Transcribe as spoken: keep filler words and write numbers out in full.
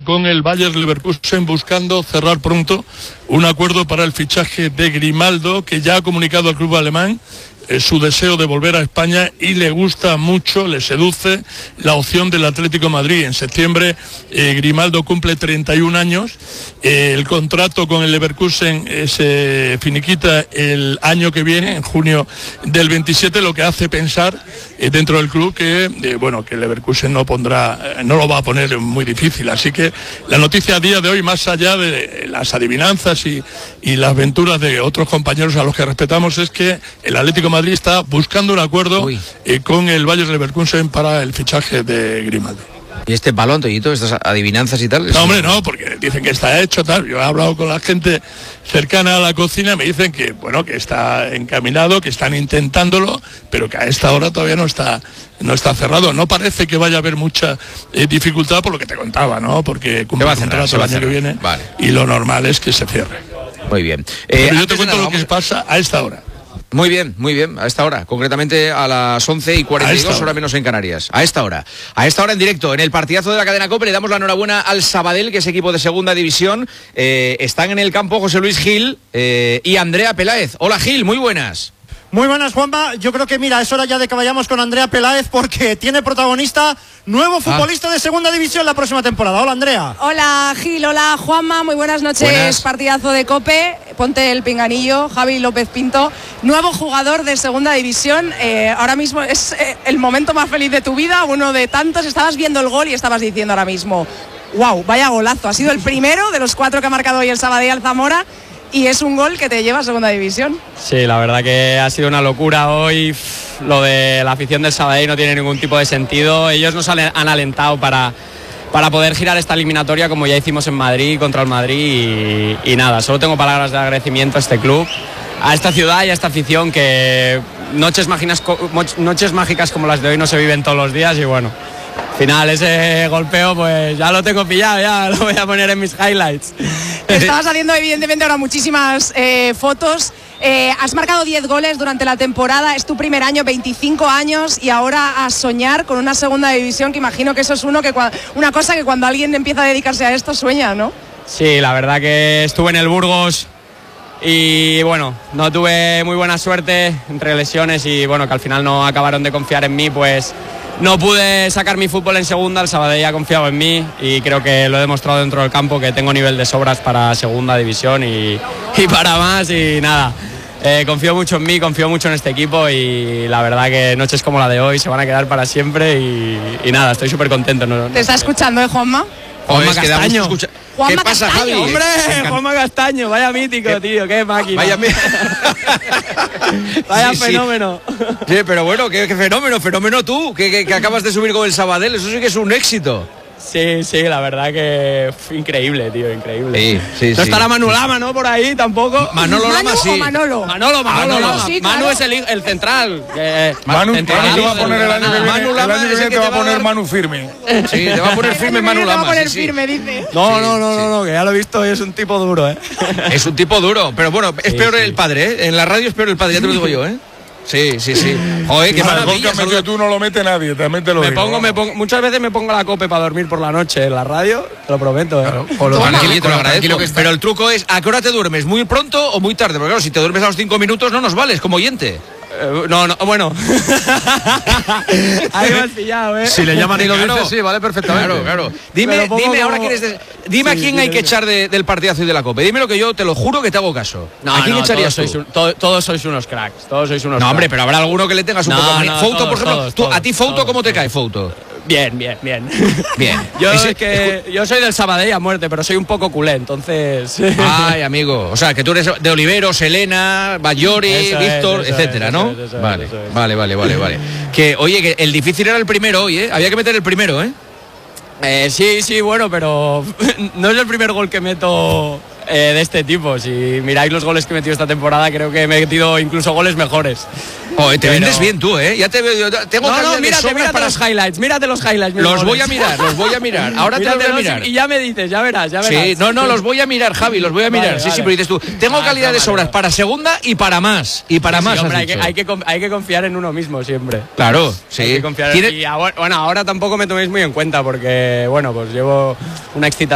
con el Bayer Leverkusen buscando cerrar pronto un acuerdo para el fichaje de Grimaldo, que ya ha comunicado al club alemán eh, su deseo de volver a España y le gusta mucho, le seduce la opción del Atlético de Madrid. En septiembre eh, Grimaldo cumple treinta y un años, eh, el contrato con el Leverkusen eh, se finiquita el año que viene, en junio del veintisiete, lo que hace pensar eh, dentro del club que, eh, bueno, que el Leverkusen no pondrá, eh, no lo va a poner muy difícil. Así que la noticia a día de hoy, más allá de las adivinanzas y, y las aventuras de otros compañeros a los que respetamos, es que el Atlético de Madrid está buscando un acuerdo eh, con el Bayer Leverkusen para el fichaje de Grimaldo. ¿Y este balón, Toñito, estas adivinanzas y tal? No, hombre, no, porque dicen que está hecho, tal. Yo he hablado con la gente cercana a la cocina, me dicen que, bueno, que está encaminado, que están intentándolo, pero que a esta hora todavía no está, no está cerrado. No parece que vaya a haber mucha eh, dificultad por lo que te contaba, ¿no? Porque cumple el contrato el año que viene, vale, y lo normal es que se cierre. Muy bien. Eh, pero yo te cuento lo que pasa a esta hora. Muy bien, muy bien, a esta hora, concretamente a las once y cuarenta y dos, hora menos en Canarias. A esta hora, a esta hora en directo, en el partidazo de la cadena COPE, le damos la enhorabuena al Sabadell, que es equipo de segunda división. Eh, están en el campo José Luis Gil eh, y Andrea Peláez. Hola Gil, muy buenas. Muy buenas, Juanma. Yo creo que, mira, es hora ya de que vayamos con Andrea Peláez, porque tiene protagonista nuevo futbolista ah. de segunda división la próxima temporada. Hola, Andrea. Hola, Gil. Hola, Juanma. Muy buenas noches. Buenas. Partidazo de COPE. Ponte el pinganillo. Javi López Pinto, nuevo jugador de segunda división. Eh, ahora mismo es eh, el momento más feliz de tu vida, uno de tantos. Estabas viendo el gol y estabas diciendo ahora mismo, wow, vaya golazo. Ha sido el primero de los cuatro que ha marcado hoy el Sabadell al Zamora. Y es un gol que te lleva a segunda división. Sí, la verdad que ha sido una locura hoy. Lo de la afición del Sabadell no tiene ningún tipo de sentido. Ellos nos han alentado para, para poder girar esta eliminatoria, como ya hicimos en Madrid, contra el Madrid. Y, y nada, solo tengo palabras de agradecimiento a este club, a esta ciudad y a esta afición, que noches mágicas, noches mágicas como las de hoy no se viven todos los días. Y bueno, al final ese golpeo pues ya lo tengo pillado, ya lo voy a poner en mis highlights. Estabas haciendo evidentemente ahora muchísimas eh, fotos. Eh, has marcado diez goles durante la temporada, es tu primer año, veinticinco años, y ahora a soñar con una segunda división, que imagino que eso es uno que una cosa que cuando alguien empieza a dedicarse a esto sueña, ¿no? Sí, la verdad que estuve en el Burgos y bueno, no tuve muy buena suerte entre lesiones y bueno, que al final no acabaron de confiar en mí, pues no pude sacar mi fútbol en segunda. El Sabadell ha confiado en mí y creo que lo he demostrado dentro del campo, que tengo nivel de sobras para segunda división y, y para más. Y nada, eh, confío mucho en mí, confío mucho en este equipo y la verdad que noches como la de hoy se van a quedar para siempre y, y nada, estoy súper contento. No, no ¿Te está escuchando, eh, Juanma? Juanma Castaño. Escucha... Juanma ¿Qué pasa, Castaño, Javi? hombre, Juanma Castaño, vaya mítico, ¿Qué? tío, qué máquina. Vaya, vaya sí, fenómeno. Sí. sí, pero bueno, qué, qué fenómeno, fenómeno tú, que, que, que acabas de subir con el Sabadell, eso sí que es un éxito. Sí, sí, la verdad que fue increíble, tío, increíble. Sí, sí, no sí. estará Manu Lama, ¿no? Por ahí tampoco. Manolo Lama, sí. ¿Manu o Manolo? Manolo, Manolo, Manolo Lama. Sí, Manu claro. es el, el central. Eh, Manu, central, Manu te va a poner el año que viene, Manu Lama el año que es el viene que te va a te va a poner dar- Manu firme. Sí, te va a poner firme Manu Te va a Lama. poner sí, firme, sí. dice. No, Sí, no, no, sí. no, no, que ya lo he visto y es un tipo duro, ¿eh? Es un tipo duro, pero bueno, es Sí, peor sí. el padre, ¿eh? En la radio es peor el padre, ya te lo digo yo, ¿eh? Sí, sí, sí. Joder, qué El gol que maravilla. has metido tú no lo mete nadie, también te lo Me digo. pongo, me pongo, muchas veces me pongo la COPE para dormir por la noche en la radio, te lo prometo, ¿eh? Con lo tranquilo, te lo agradezco. que está. Pero el truco es, ¿a qué hora te duermes? ¿Muy pronto o muy tarde? Porque claro, si te duermes a los cinco minutos no nos vales como oyente. Eh, no, no, bueno. Ahí me has pillado, ¿eh? Si le llaman y lo Claro. dices, sí, vale perfectamente. Claro, claro. Dime, Me lo pongo dime ahora como- quién es de- Dime Sí, a quién dime, hay que dime. echar de- del partidazo y de la COPE. Dime lo que yo te lo juro que te hago caso. No, ¿A quién no, echarías todos tú? sois, un- to- todos sois unos cracks, todos sois unos No, hombre, cracks. pero habrá alguno que le tengas un No, poco más. no, Fouto, todos, por ejemplo. todos, tú, ¿A todos, ti Fouto todos, cómo te todos. cae Fouto? Bien, bien, bien. Bien. Yo, Ese- es que, yo soy del Sabadell a muerte, pero soy un poco culé, entonces... Ay, amigo. O sea, que tú eres de Oliveros, Elena, Bayori, Eso es, Víctor, eso es, etcétera, eso ¿no? es, eso es, vale, eso es. vale, vale, vale, vale. Que, oye, que el difícil era el primero hoy, ¿eh? Había que meter el primero, ¿eh? Eh, sí, sí, bueno, pero no es el primer gol que meto eh, de este tipo. Si miráis los goles que he metido esta temporada, creo que he metido incluso goles mejores. Oye, te Pero- vendes bien tú, ¿eh? Ya te veo. yo Tengo No, calidad no, de mírate, sobras mírate para los highlights, mírate los highlights. mis Los goles. voy a mirar, los voy a mirar. Ahora te los voy a Míratelos mirar. y ya me dices, ya verás, ya verás. Sí, no, no, los voy a mirar, Javi, los voy a mirar. Vale, sí, sí, vale. pero dices tú, tengo Ah, calidad no, de vale, sobras vale. para segunda y para más. Y para Sí, más, hombre, has hay, que, dicho. hay, que, con- hay que confiar en uno mismo siempre. Claro, sí. Hay que confiar en- Tiene- y ahora, bueno, ahora tampoco me toméis muy en cuenta porque, bueno, pues llevo una excitación